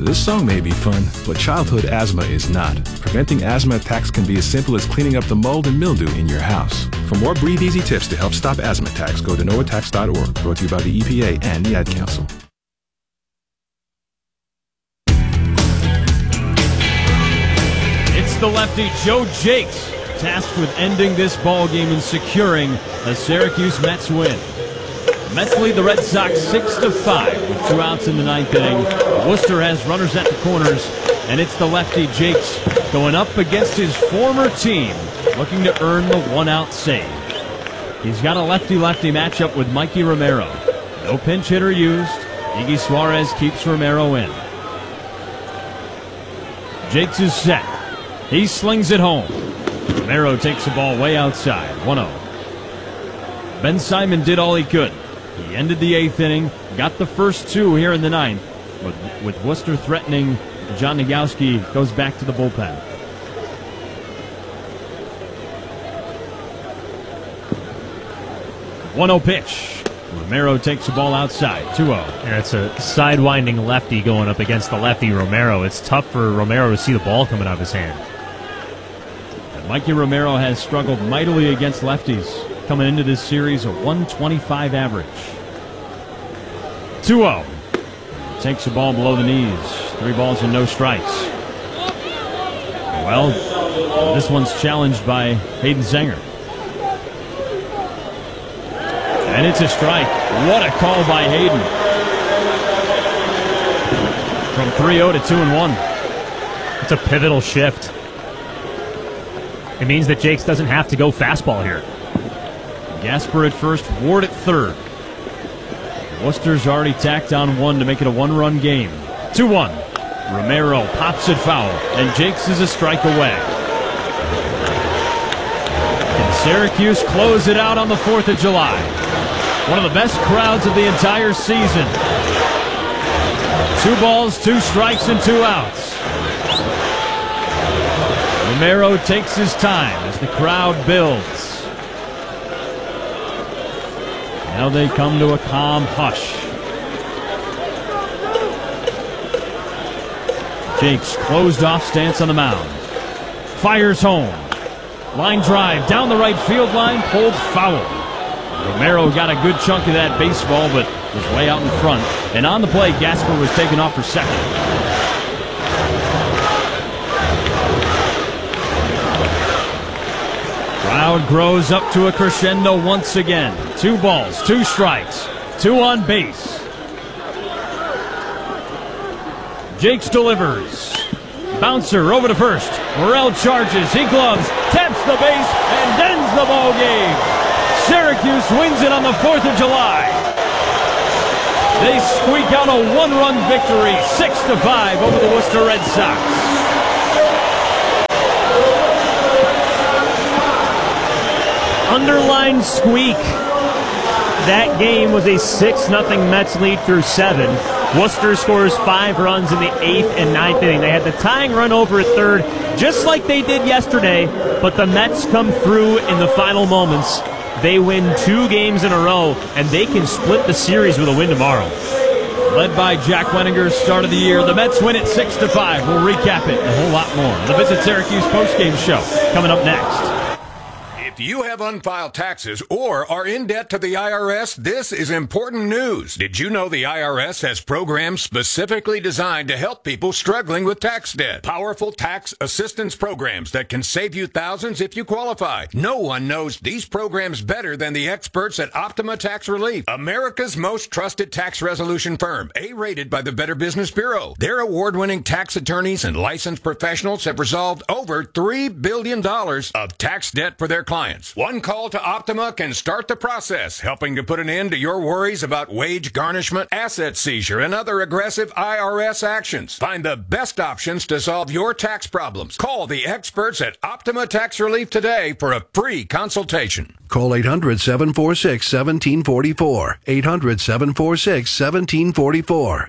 This song may be fun, but childhood asthma is not. Preventing asthma attacks can be as simple as cleaning up the mold and mildew in your house. For more Breathe Easy tips to help stop asthma attacks, go to noattacks.org. Brought to you by the EPA and the Ad Council. It's the lefty Joe Jakes, tasked with ending this ball game and securing a Syracuse Mets win. Mets lead the Red Sox 6-5 with 2 outs in the 9th inning. Worcester has runners at the corners, and it's the lefty Jakes going up against his former team, looking to earn the 1-out save. He's got a lefty-lefty matchup with Mikey Romero. No pinch hitter used. Iggy Suarez keeps Romero in. Jakes is set. He slings it home. Romero takes the ball way outside. 1-0. Ben Simon did all he could. He ended the 8th inning, got the first 2 here in the 9th, but with Worcester threatening, John Nagowski goes back to the bullpen. One-0 pitch. Romero takes the ball outside. 2-0. And it's a sidewinding lefty going up against the lefty Romero. It's tough for Romero to see the ball coming out of his hand. And Mikey Romero has struggled mightily against lefties, coming into this series a 125 average. 2-0. Takes the ball below the knees. 3 balls and no strikes. Well, this one's challenged by Hayden Sanger. And it's a strike. What a call by Hayden. From 3-0 to 2-1. It's a pivotal shift. It means that Jakes doesn't have to go fastball here. Gasper at first, Ward at third. Worcester's already tacked on 1 to make it a 1-run game. 2-1. Romero pops it foul, and Jakes is a strike away. And Syracuse close it out on the 4th of July. One of the best crowds of the entire season. 2 balls, 2 strikes, and 2 outs. Romero takes his time as the crowd builds. Now they come to a calm hush. Jakes closed off stance on the mound. Fires home. Line drive down the right field line, pulled foul. Romero got a good chunk of that baseball, but was way out in front. And on the play, Gasper was taken off for second. Crowd grows up to a crescendo once again. 2 balls, 2 strikes, 2 on base. Jakes delivers. Bouncer over to first. Morrell charges. He gloves, taps the base, and ends the ball game. Syracuse wins it on the 4th of July. They squeak out a 1-run victory, 6-5 over the Worcester Red Sox. Underline squeak. That game was a 6-0 Mets lead through 7. Worcester scores 5 runs in the 8th and 9th inning. They had the tying run over at third, just like they did yesterday, but the Mets come through in the final moments. They win 2 games in a row, and they can split the series with a win tomorrow. Led by Jack Wenninger's start of the year, the Mets win it 6-5. We'll recap it and a whole lot more on the Visit Syracuse postgame show coming up next. If you have unfiled taxes or are in debt to the IRS, this is important news. Did you know the IRS has programs specifically designed to help people struggling with tax debt? Powerful tax assistance programs that can save you thousands if you qualify. No one knows these programs better than the experts at Optima Tax Relief, America's most trusted tax resolution firm, A-rated by the Better Business Bureau. Their award-winning tax attorneys and licensed professionals have resolved over $3 billion of tax debt for their clients. One call to Optima can start the process, helping to put an end to your worries about wage garnishment, asset seizure, and other aggressive IRS actions. Find the best options to solve your tax problems. Call the experts at Optima Tax Relief today for a free consultation. Call 800-746-1744. 800-746-1744.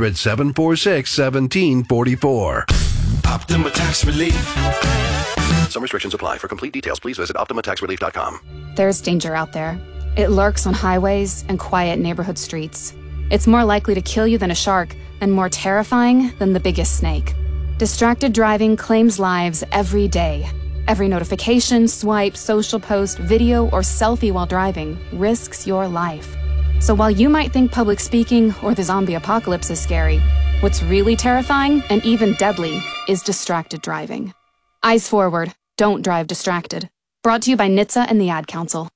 800-746-1744. Optima Tax Relief. Some restrictions apply. For complete details, please visit OptimaTaxRelief.com. There's danger out there. It lurks on highways and quiet neighborhood streets. It's more likely to kill you than a shark, and more terrifying than the biggest snake. Distracted driving claims lives every day. Every notification, swipe, social post, video, or selfie while driving risks your life. So while you might think public speaking or the zombie apocalypse is scary, what's really terrifying and even deadly is distracted driving. Eyes forward, don't drive distracted. Brought to you by NHTSA and the Ad Council.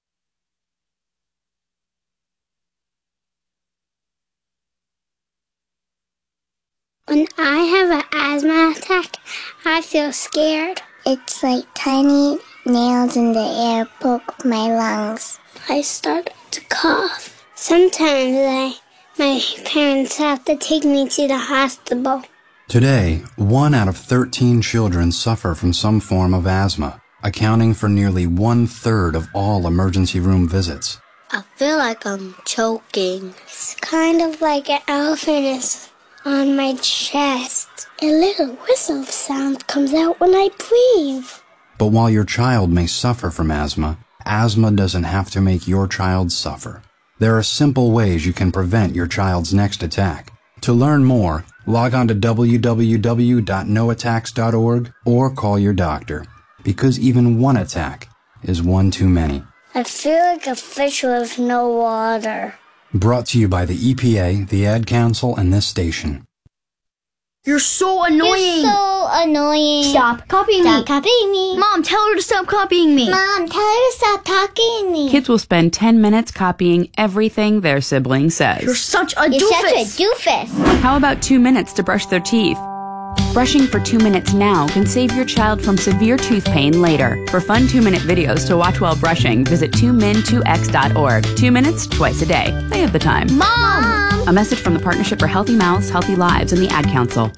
When I have an asthma attack, I feel scared. It's like tiny nails in the air poke my lungs. I start to cough. Sometimes my parents have to take me to the hospital. Today, 1 out of 13 children suffer from some form of asthma, accounting for nearly 1/3 of all emergency room visits. I feel like I'm choking. It's kind of like an elephant is on my chest. A little whistle sound comes out when I breathe. But while your child may suffer from asthma doesn't have to make your child suffer. There are simple ways you can prevent your child's next attack. To learn more, log on to www.noattacks.org or call your doctor, because even one attack is one too many. I feel like a fish with no water. Brought to you by the EPA, the Ad Council, and this station. You're so annoying. You're so annoying. Stop copying me. Stop copying me. Mom, tell her to stop copying me. Mom, tell her to stop talking to me. Kids will spend 10 minutes copying everything their sibling says. You're such a doofus. You're such a doofus. How about 2 minutes to brush their teeth? Brushing for 2 minutes now can save your child from severe tooth pain later. For fun 2-minute videos to watch while brushing, visit 2min2x.org. 2 minutes, twice a day. They have the time. Mom! A message from the Partnership for Healthy Mouths, Healthy Lives, and the Ad Council.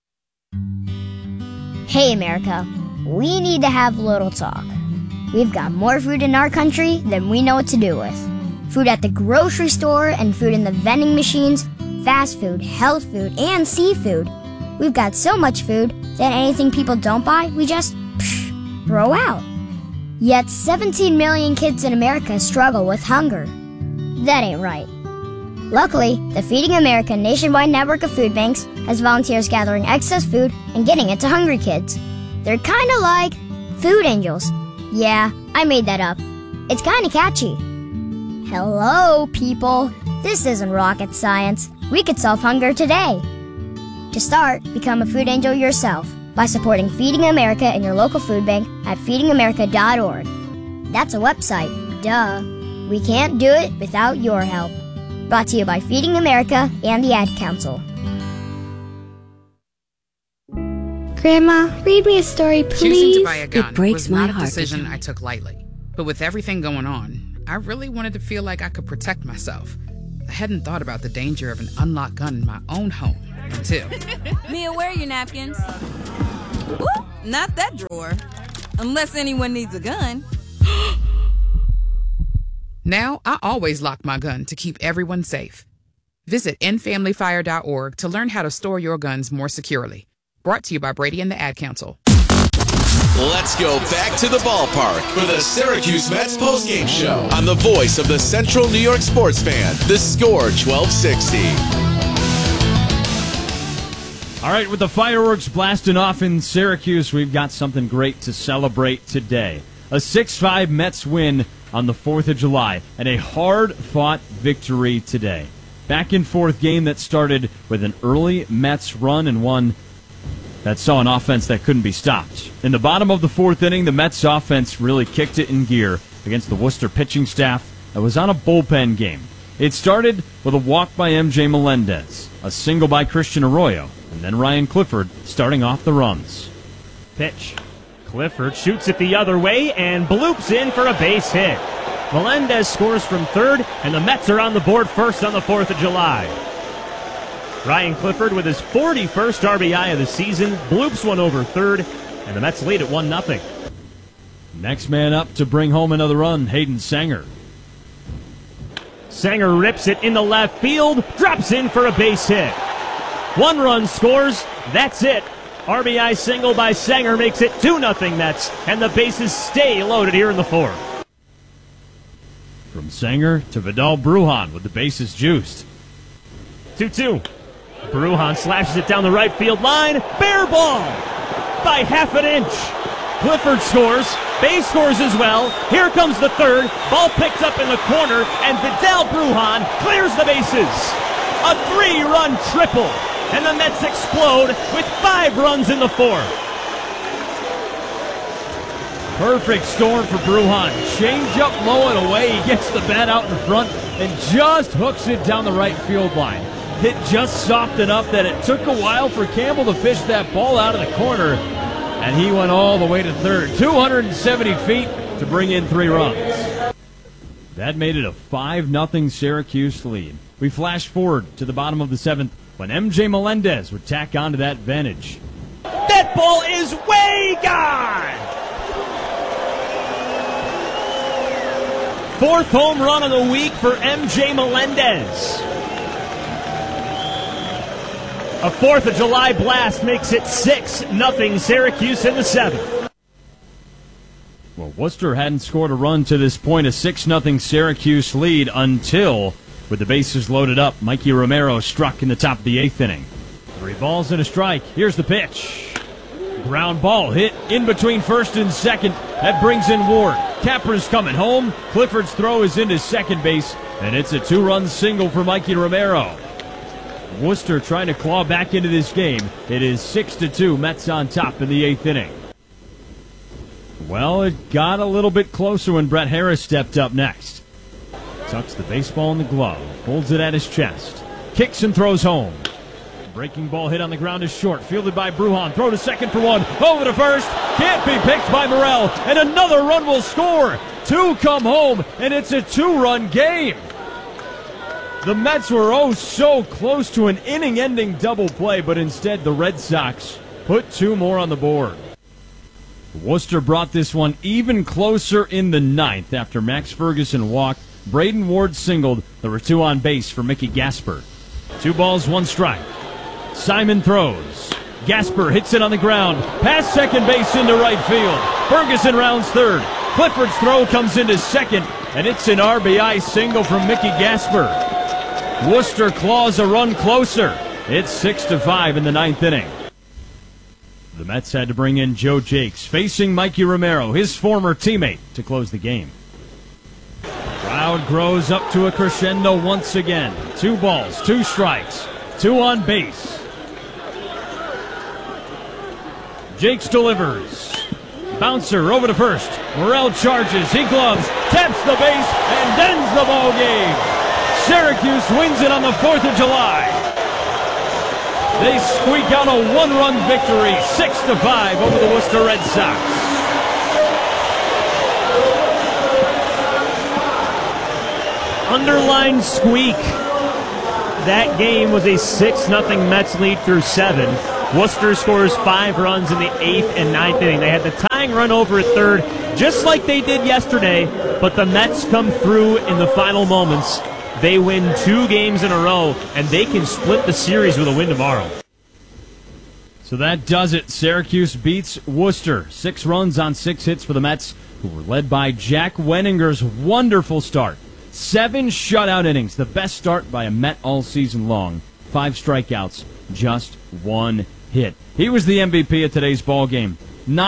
Hey, America. We need to have a little talk. We've got more food in our country than we know what to do with. Food at the grocery store and food in the vending machines, fast food, health food, and seafood. We've got so much food that anything people don't buy, we just throw out. Yet 17 million kids in America struggle with hunger. That ain't right. Luckily, the Feeding America nationwide network of food banks has volunteers gathering excess food and getting it to hungry kids. They're kind of like food angels. Yeah, I made that up. It's kind of catchy. Hello, people. This isn't rocket science. We could solve hunger today. To start, become a food angel yourself by supporting Feeding America and your local food bank at feedingamerica.org. That's a website, duh. We can't do it without your help. Brought to you by Feeding America and the Ad Council. Grandma, read me a story, please. Choosing to buy a gun It breaks was my not a heart decision I took lightly. But with everything going on, I really wanted to feel like I could protect myself. I hadn't thought about the danger of an unlocked gun in my own home until... Mia, where are your napkins? Ooh, not that drawer. Unless anyone needs a gun. Now, I always lock my gun to keep everyone safe. Visit endfamilyfire.org to learn how to store your guns more securely. Brought to you by Brady and the Ad Council. Let's go back to the ballpark for the Syracuse Mets postgame show on the voice of the Central New York sports fan, The Score 1260. All right, with the fireworks blasting off in Syracuse, we've got something great to celebrate today. A 6-5 Mets win on the 4th of July, and a hard-fought victory today. Back-and-forth game that started with an early Mets run and one that saw an offense that couldn't be stopped. In the bottom of the 4th inning, the Mets offense really kicked it in gear against the Worcester pitching staff that was on a bullpen game. It started with a walk by M.J. Melendez, a single by Christian Arroyo, and then Ryan Clifford starting off the runs. Pitch. Clifford shoots it the other way and bloops in for a base hit. Melendez scores from third, and the Mets are on the board first on the 4th of July. Ryan Clifford with his 41st RBI of the season, bloops one over third, and the Mets lead at 1-0. Next man up to bring home another run, Hayden Sanger. Sanger rips it in the left field, drops in for a base hit. 1 run scores, that's it. RBI single by Sanger makes it 2-0 Mets, and the bases stay loaded here in the 4th. From Sanger to Vidal Brujan with the bases juiced. 2-2. Brujan slashes it down the right field line. Bare ball by half an inch. Clifford scores. Bay scores as well. Here comes the third. Ball picked up in the corner, and Vidal Brujan clears the bases. A 3-run triple, and the Mets explode with 5 runs in the fourth. Perfect storm for Brujan. Change up low and away. He gets the bat out in front and just hooks it down the right field line. Hit just soft enough that it took a while for Campbell to fish that ball out of the corner, and he went all the way to third. 270 feet to bring in 3 runs. That made it a 5-0 Syracuse lead. We flash forward to the bottom of the 7th when MJ Melendez would tack onto that advantage. That ball is way gone! 4th home run of the week for MJ Melendez. A 4th of July blast makes it 6-0 Syracuse in the 7th. Well, Worcester hadn't scored a run to this point, a 6-0 Syracuse lead until, with the bases loaded up, Mikey Romero struck in the top of the 8th inning. 3 balls and a strike. Here's the pitch. Ground ball hit in between first and second. That brings in Ward. Capra's coming home. Clifford's throw is into second base, and it's a 2-run single for Mikey Romero. Worcester trying to claw back into this game. It is 6-2, Mets on top in the 8th inning. Well, it got a little bit closer when Brett Harris stepped up next. Tucks the baseball in the glove, holds it at his chest, kicks and throws home. Breaking ball hit on the ground is short, fielded by Brujan. Throw to second for 1, over to first, can't be picked by Morel, and another run will score. 2 come home, and it's a 2-run game. The Mets were oh so close to an inning-ending double play, but instead the Red Sox put 2 more on the board. Worcester brought this one even closer in the 9th after Max Ferguson walked. Braden Ward singled. There were 2 on base for Mickey Gasper. 2 balls, 1 strike. Simon throws. Gasper hits it on the ground. Past second base into right field. Ferguson rounds third. Clifford's throw comes into second, and it's an RBI single from Mickey Gasper. Worcester claws a run closer. It's 6-5 in the 9th inning. The Mets had to bring in Joe Jakes, facing Mikey Romero, his former teammate, to close the game. Crowd grows up to a crescendo once again. 2 balls, 2 strikes, 2 on base. Jakes delivers. Bouncer over to first. Morel charges, he gloves, taps the base, and ends the ball game. Syracuse wins it on the 4th of July. They squeak out a 1-run victory, 6-5 over the Worcester Red Sox. Underline squeak. That game was a 6-0 Mets lead through 7. Worcester scores 5 runs in the 8th and 9th inning. They had the tying run over at third, just like they did yesterday, but the Mets come through in the final moments. They win 2 games in a row, and they can split the series with a win tomorrow. So that does it. Syracuse beats Worcester. 6 runs on 6 hits for the Mets, who were led by Jack Wenninger's wonderful start. 7 shutout innings, the best start by a Met all season long. 5 strikeouts, just 1 hit. He was the MVP of today's ball game.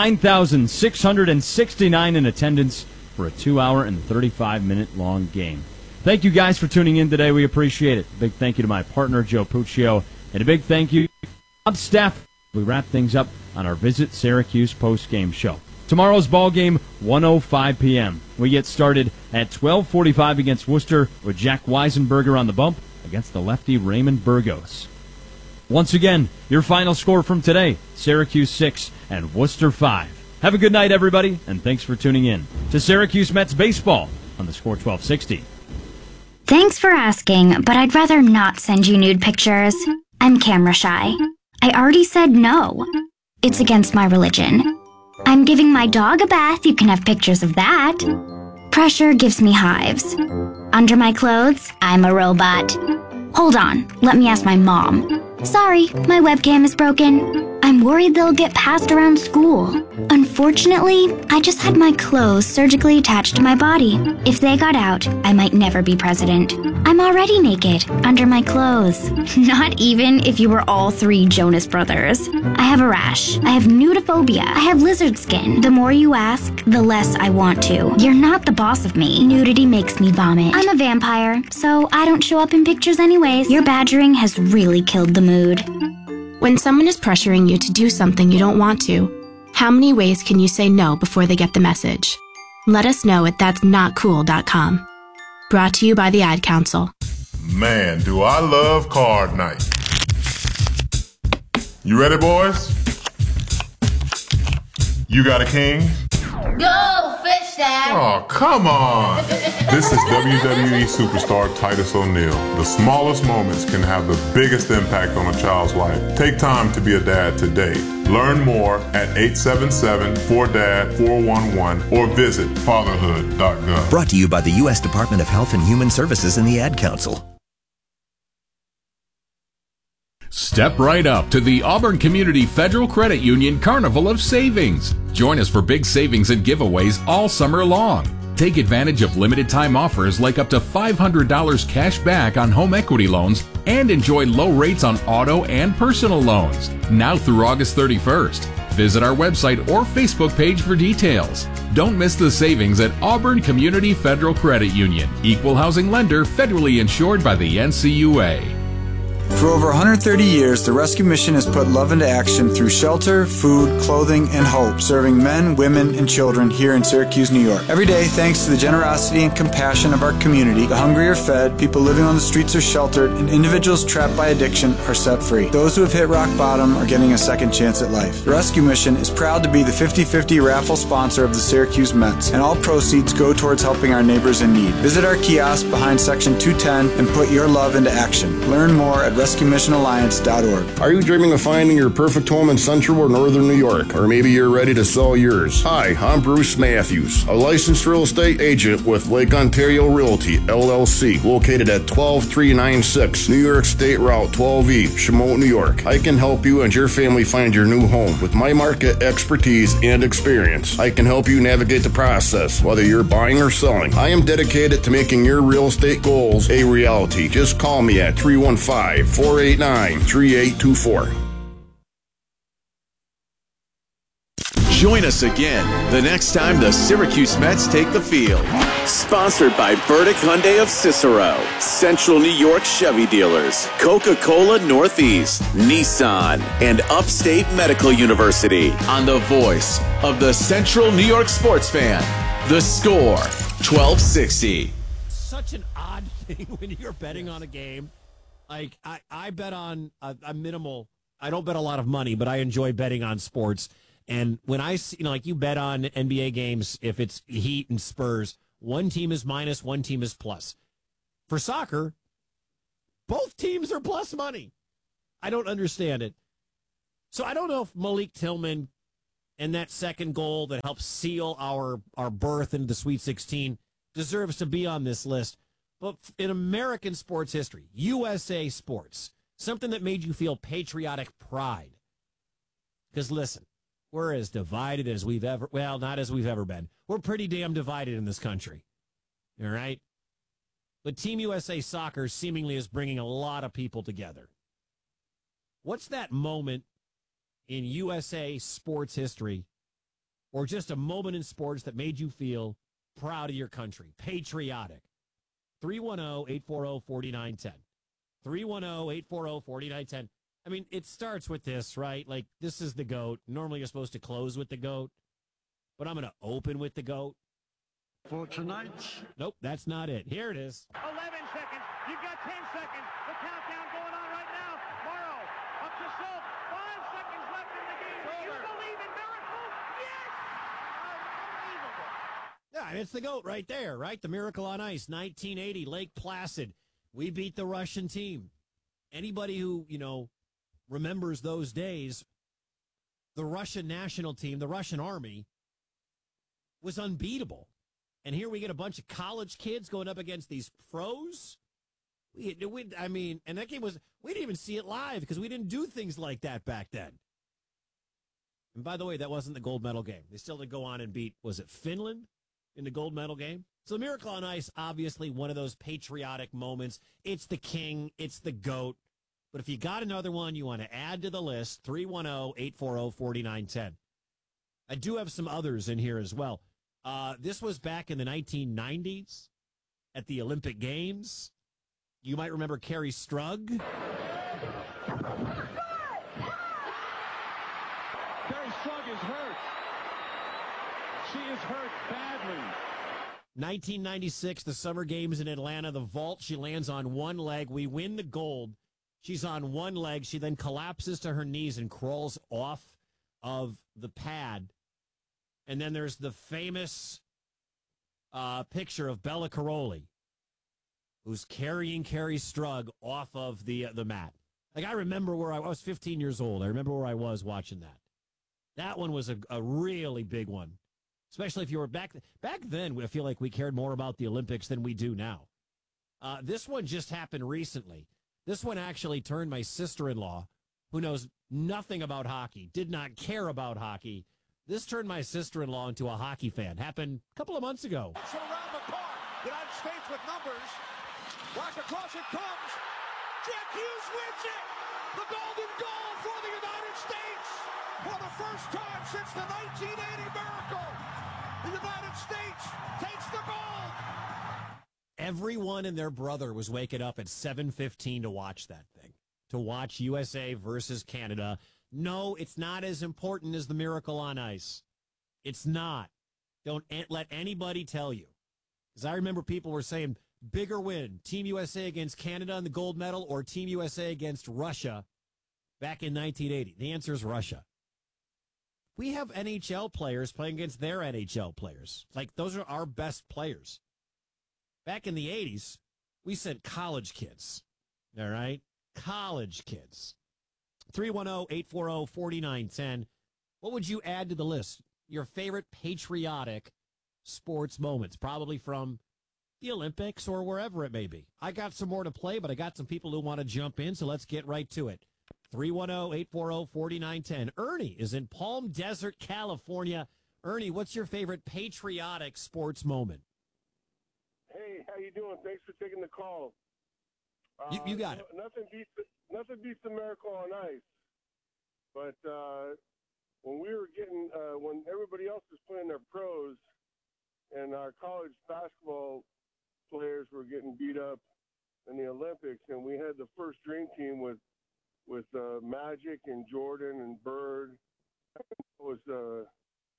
9,669 in attendance for a 2-hour and 35-minute long game. Thank you guys for tuning in today. We appreciate it. Big thank you to my partner, Joe Puccio, and a big thank you to Bob Staff. We wrap things up on our Visit Syracuse post-game show. Tomorrow's ball game, 1:05 p.m. We get started at 12:45 against Worcester with Jack Weisenberger on the bump against the lefty Raymond Burgos. Once again, your final score from today, Syracuse 6 and Worcester 5. Have a good night, everybody, and thanks for tuning in to Syracuse Mets Baseball on the Score 1260. Thanks for asking, but I'd rather not send you nude pictures. I'm camera shy. I already said no. It's against my religion. I'm giving my dog a bath. You can have pictures of that. Pressure gives me hives. Under my clothes, I'm a robot. Hold on, let me ask my mom. Sorry, my webcam is broken. I'm worried they'll get passed around school. Unfortunately, I just had my clothes surgically attached to my body. If they got out, I might never be president. I'm already naked, under my clothes. Not even if you were all three Jonas Brothers. I have a rash. I have nudophobia. I have lizard skin. The more you ask, the less I want to. You're not the boss of me. Nudity makes me vomit. I'm a vampire, so I don't show up in pictures anyways. Your badgering has really killed the mood. When someone is pressuring you to do something you don't want to, how many ways can you say no before they get the message? Let us know at that'snotcool.com. Brought to you by the Ad Council. Man, do I love card night. You ready, boys? You got a king? Go, fish dad. Oh, come on. This is WWE superstar Titus O'Neil. The smallest moments can have the biggest impact on a child's life. Take time to be a dad today. Learn more at 877-4DAD-411 or visit fatherhood.gov. Brought to you by the U.S. Department of Health and Human Services and the Ad Council. Step right up to the Auburn Community Federal Credit Union Carnival of Savings. Join us for big savings and giveaways all summer long. Take advantage of limited time offers like up to $500 cash back on home equity loans and enjoy low rates on auto and personal loans. Now through August 31st. Visit our website or Facebook page for details. Don't miss the savings at Auburn Community Federal Credit Union. Equal housing lender, federally insured by the NCUA. For over 130 years, the Rescue Mission has put love into action through shelter, food, clothing, and hope, serving men, women, and children here in Syracuse, New York. Every day, thanks to the generosity and compassion of our community, the hungry are fed, people living on the streets are sheltered, and individuals trapped by addiction are set free. Those who have hit rock bottom are getting a second chance at life. The Rescue Mission is proud to be the 50-50 raffle sponsor of the Syracuse Mets, and all proceeds go towards helping our neighbors in need. Visit our kiosk behind Section 210 and put your love into action. Learn more at RescueMissionAlliance.org. Are you dreaming of finding your perfect home in Central or Northern New York? Or maybe you're ready to sell yours? Hi, I'm Bruce Matthews, a licensed real estate agent with Lake Ontario Realty, LLC, located at 12396 New York State Route 12E, Shamote, New York. I can help you and your family find your new home. With my market expertise and experience, I can help you navigate the process, whether you're buying or selling. I am dedicated to making your real estate goals a reality. Just call me at 315-489-3824. Join us again the next time the Syracuse Mets take the field. Sponsored by Burdick Hyundai of Cicero, Central New York Chevy Dealers, Coca-Cola Northeast, Nissan, and Upstate Medical University. On the voice of the Central New York sports fan, The Score, 1260. Such an odd thing when you're betting on a game. Like, I bet on a minimal. I don't bet a lot of money, but I enjoy betting on sports. And when I see, like you bet on NBA games, if it's Heat and Spurs, one team is minus, one team is plus. For soccer, both teams are plus money. I don't understand it. So I don't know if Malik Tillman and that second goal that helped seal our berth into the Sweet 16 deserves to be on this list. But in American sports history, USA sports, something that made you feel patriotic pride. Because listen, we're as divided as we've ever, well, not as we've ever been. We're pretty damn divided in this country. All right? But Team USA Soccer seemingly is bringing a lot of people together. What's that moment in USA sports history, or just a moment in sports that made you feel proud of your country, patriotic? 310-840-4910. 310-840-4910. I mean, it starts with this, right? Like, this is the GOAT. Normally, you're supposed to close with the GOAT, but I'm going to open with the GOAT. For tonight. Nope, that's not it. Here it is. 11 seconds. You've got 10 seconds. The countdown going on right now. Morrow up to Schultz. 5 seconds left in the game. You believe in miracles? Yes! Unbelievable. Yeah, and it's the GOAT right there, right? The Miracle on Ice, 1980, Lake Placid. We beat the Russian team. Anybody who, remembers those days, the Russian national team, the Russian army, was unbeatable. And here we get a bunch of college kids going up against these pros. And that game was, we didn't even see it live because we didn't do things like that back then. And by the way, that wasn't the gold medal game. They still did go on and beat, was it Finland in the gold medal game? So the Miracle on Ice, obviously one of those patriotic moments. It's the king. It's the GOAT. But if you got another one you want to add to the list, 310-840-4910. I do have some others in here as well. This was back in the 1990s at the Olympic Games. You might remember Carrie Strug. Carrie Strug is hurt. She is hurt badly. 1996, the Summer Games in Atlanta, the vault, she lands on one leg. We win the gold. She's on one leg. She then collapses to her knees and crawls off of the pad. And then there's the famous picture of Bella Caroli, who's carrying Carrie Strug off of the mat. Like, I remember where I was 15 years old. I remember where I was watching that. That one was a really big one. Especially if you were back then, I feel like we cared more about the Olympics than we do now. This one just happened recently. This one actually turned my sister-in-law, who knows nothing about hockey, did not care about hockey. This turned my sister-in-law into a hockey fan. Happened a couple of months ago. So around the park, United States with numbers. Watch across it comes. Jack Hughes wins it. The golden goal for the United States. For the first time since the 1980 miracle. The United States takes the gold. Everyone and their brother was waking up at 7:15 to watch that thing, to watch USA versus Canada. No, it's not as important as the Miracle on Ice. It's not. Don't let anybody tell you. Because I remember people were saying, bigger win, Team USA against Canada in the gold medal or Team USA against Russia back in 1980. The answer is Russia. We have NHL players playing against their NHL players. Like, those are our best players. Back in the 80s, we sent college kids. All right? College kids. 310-840-4910. What would you add to the list? Your favorite patriotic sports moments, probably from the Olympics or wherever it may be. I got some more to play, but I got some people who want to jump in, so let's get right to it. 310-840-4910. Ernie is in Palm Desert, California. Ernie, what's your favorite patriotic sports moment? Hey, how you doing? Thanks for taking the call. You got it. Nothing beats the Miracle on Ice. But when we were when everybody else was playing their pros and our college basketball players were getting beat up in the Olympics, and we had the first dream team with Magic and Jordan and Bird, that was a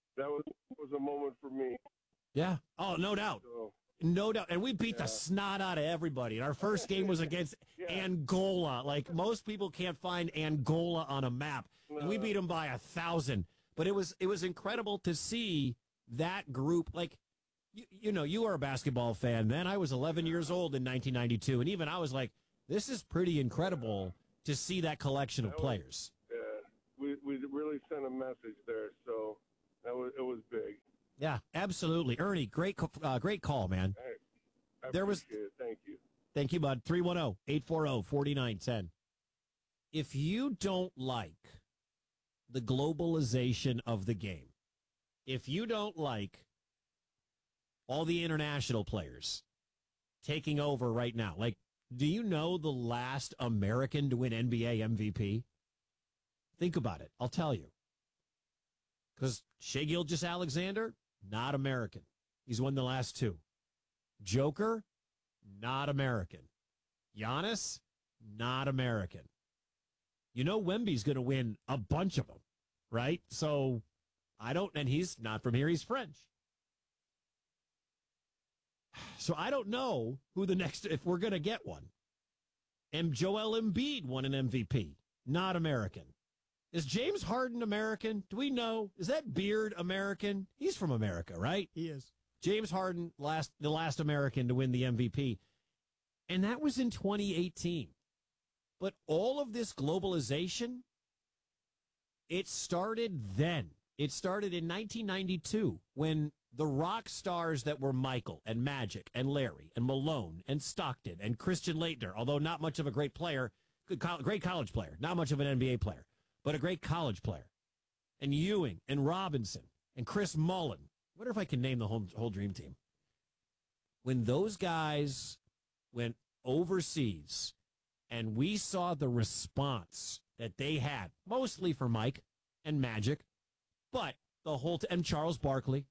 moment for me. Yeah. Oh, no doubt. No doubt. And we beat the snot out of everybody. And our first game was against Angola. Like, most people can't find Angola on a map. And we beat them by 1,000. But it was incredible to see that group. Like, you know, you were a basketball fan then. I was 11 years old in 1992. And even I was like, this is pretty incredible to see that collection of players. Yeah, we really sent a message there. So it was big. Yeah, absolutely. Ernie, great call, man. Hey, I appreciate it. Thank you. Thank you, bud. 310-840-4910. If you don't like the globalization of the game, if you don't like all the international players taking over right now, like, do you know the last American to win NBA MVP? Think about it. I'll tell you. Because Shai Gilgeous-Alexander, not American. He's won the last two. Joker, not American. Giannis, not American. You know Wemby's going to win a bunch of them, right? So and he's not from here, he's French. So I don't know who the next, if we're going to get one. And Joel Embiid won an MVP, not American. Is James Harden American? Do we know? Is that beard American? He's from America, right? He is. James Harden, the last American to win the MVP. And that was in 2018. But all of this globalization, it started then. It started in 1992 when the rock stars that were Michael and Magic and Larry and Malone and Stockton and Christian Laettner, although not much of a great player, great college player, not much of an NBA player, but a great college player. and Ewing and Robinson and Chris Mullen. I wonder if I can name the whole dream team. When those guys went overseas and we saw the response that they had, mostly for Mike and Magic, but the whole and Charles Barkley.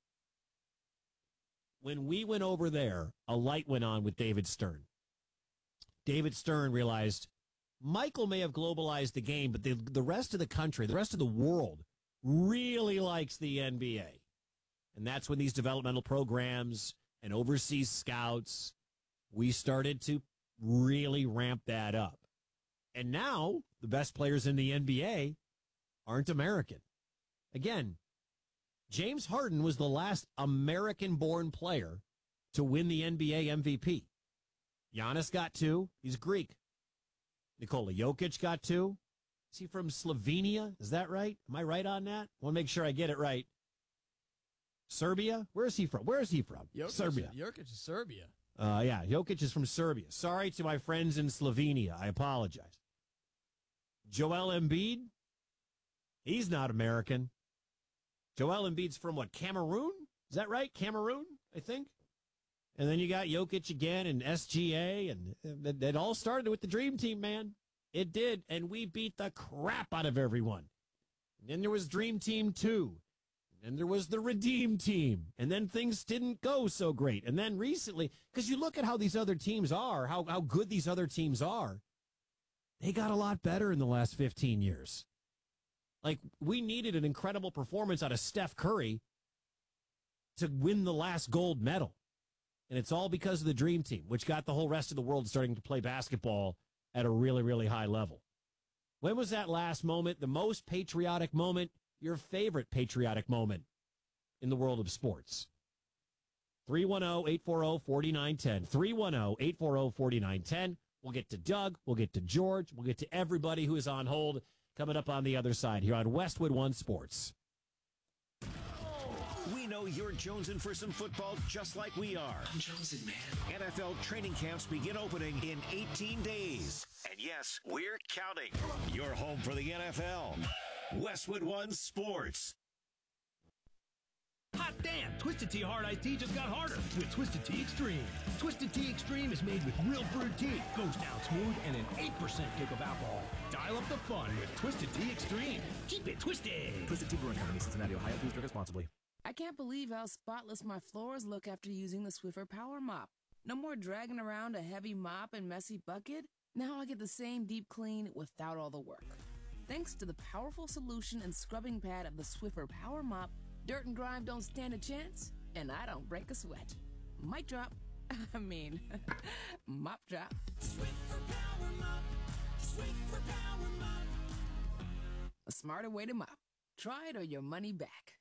When we went over there, a light went on with David Stern. David Stern realized Michael may have globalized the game, but the rest of the country, the rest of the world, really likes the NBA. And that's when these developmental programs and overseas scouts, we started to really ramp that up. And now the best players in the NBA aren't American. Again, James Harden was the last American-born player to win the NBA MVP. Giannis got 2. He's Greek. Nikola Jokic got 2. Is he from Slovenia? Is that right? Am I right on that? I want to make sure I get it right. Serbia? Where is he from? Serbia. Jokic is Serbia. Yeah, Jokic is from Serbia. Sorry to my friends in Slovenia. I apologize. Joel Embiid? He's not American. Joel Embiid's from what, Cameroon? Is that right? Cameroon, I think. And then you got Jokic again and SGA, and it all started with the Dream Team, man. It did, and we beat the crap out of everyone. And then there was Dream Team 2. And then there was the Redeem Team. And then things didn't go so great. And then recently, because you look at how these other teams are, how good these other teams are, they got a lot better in the last 15 years. Like, we needed an incredible performance out of Steph Curry to win the last gold medal. And it's all because of the Dream Team, which got the whole rest of the world starting to play basketball at a really, really high level. When was that last moment, the most patriotic moment, your favorite patriotic moment in the world of sports? 310-840-4910. 310-840-4910. We'll get to Doug. We'll get to George. We'll get to everybody who is on hold coming up on the other side here on Westwood One Sports. We know you're jonesing for some football just like we are. I'm jonesing, man. NFL training camps begin opening in 18 days. And yes, we're counting. You're home for the NFL. Westwood One Sports. Hot damn! Twisted Tea Hard Iced Tea just got harder with Twisted Tea Extreme. Twisted Tea Extreme is made with real brewed tea, goes down smooth, and an 8% kick of alcohol. Dial up the fun with Twisted Tea Extreme. Keep it twisted. Twisted Tea Brewing Company, Cincinnati, Ohio. Please drink responsibly. I can't believe how spotless my floors look after using the Swiffer Power Mop. No more dragging around a heavy mop and messy bucket. Now I get the same deep clean without all the work. Thanks to the powerful solution and scrubbing pad of the Swiffer Power Mop, dirt and grime don't stand a chance, and I don't break a sweat. Mic drop. Mop drop. Swiffer Power Mop. Swiffer Power Mop. A smarter way to mop. Try it or your money back.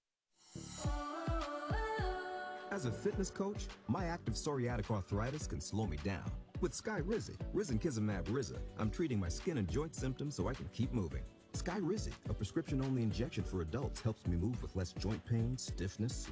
As a fitness coach, my active psoriatic arthritis can slow me down. With Skyrizi, Risankizumab Riza, I'm treating my skin and joint symptoms so I can keep moving. Skyrizi, a prescription-only injection for adults, helps me move with less joint pain, stiffness,